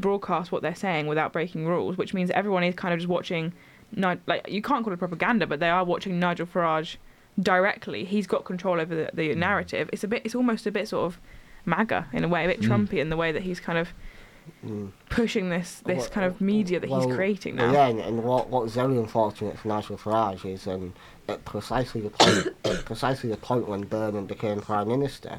broadcast what they're saying without breaking rules, which means everyone is kind of just watching. Like, you can't call it propaganda, but they are watching Nigel Farage directly. He's got control over the narrative. It's almost a bit sort of MAGA in a way, a bit Trumpy in the way that he's kind of pushing this kind of media that he's creating now. Yeah, and what's very unfortunate for Nigel Farage is at precisely the point when Burnham became Prime Minister,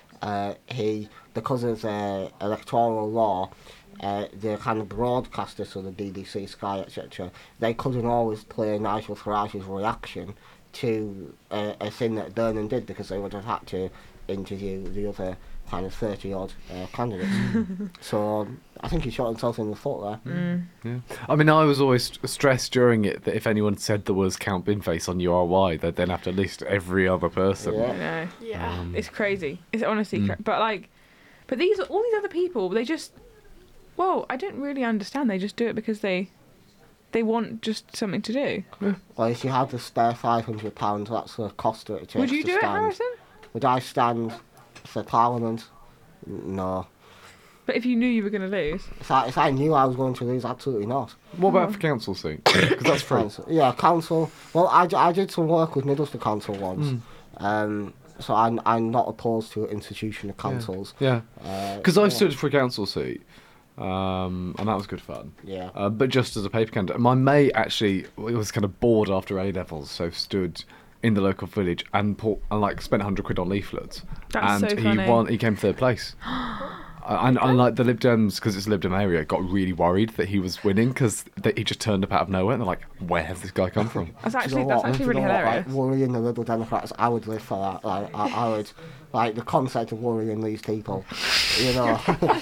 because of electoral law, the kind of broadcasters, so the BBC, Sky, etc., they couldn't always play Nigel Farage's reaction to a thing that Burnham did, because they would have had to interview the other kind of 30-odd candidates. So I think he shot himself in the foot there. Yeah. I mean, I was always stressed during it that if anyone said there was Count Binface on URY, they'd then have to list every other person. Yeah. Yeah. It's crazy. It's honestly but all these other people, they just, well, I don't really understand. They just do it because they want just something to do. Yeah. Well, if you had to spare £500, that's the cost that it takes to stand. Would you do it, Harrison? Would I stand for Parliament? No. But if you knew you were going to lose? If I knew I was going to lose, absolutely not. What about for council seat? Because that's free. Council. Well, I did some work with Middlesbrough Council once. So I'm not opposed to an institution of councils. Yeah. Because I stood for a council seat. And that was good fun. Yeah. But just as a paper candidate, my mate actually was kind of bored after A levels, so stood in the local village and spent £100 on leaflets. That's and so he funny. won. He came third place. And like the Lib Dems, because it's a Lib Dem area, got really worried that he was winning because he just turned up out of nowhere, and they're like, "Where has this guy come from?" That's actually really hilarious. Like, worrying the Liberal Democrats, I would live for that. Like, I would, like, the concept of worrying these people, you know.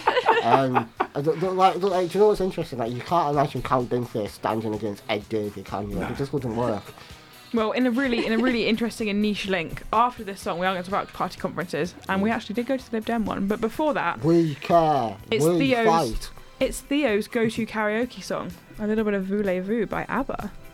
Do you know what's interesting? Like, you can't imagine Count Binface standing against Ed Davey, can you? It just wouldn't work. Well, in a really interesting and niche link, after this song, we are going to talk about party conferences, and we actually did go to the Lib Dem one. But before that, we care. We fight. It's Theo's go-to karaoke song, a little bit of Voulez-Vous by ABBA.